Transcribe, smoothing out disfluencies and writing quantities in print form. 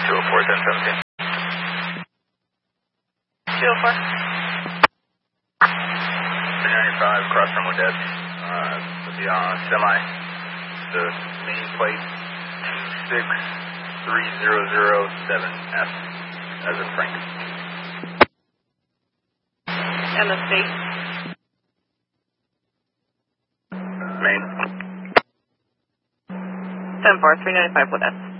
204, 1017. 204. 395, cross from Odette. With the semi. The main plate 2630007F, as in Frank. And the state? Main. 10-4, 395 with us.